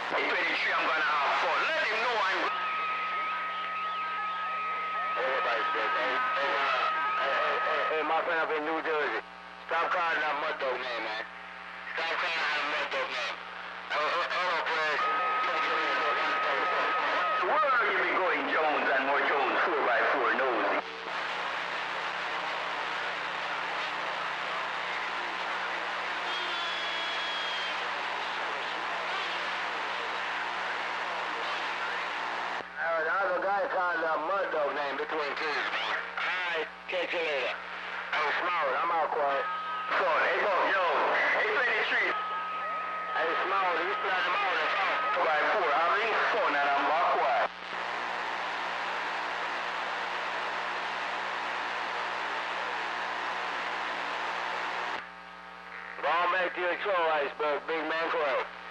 Hey, 23, I'm gonna have fun. Let him know I'm... Everybody says, hey, my friend up in New Jersey, stop calling that mud dog name, man. Stop calling that mud dog name. Hello, Fred. Where you be going, Jones and more Jones, 4x4 nosy? The other guy called that mud dog name between keys, man. Alright, catch you later. Hey, Small, I'm out quiet. Son, hey, Bob Jones. Hey, 23. Hey, Small, you still at the morning, son. 4x4, having fun and I'm back quiet. Go on back to your show, Iceberg. Big man 12.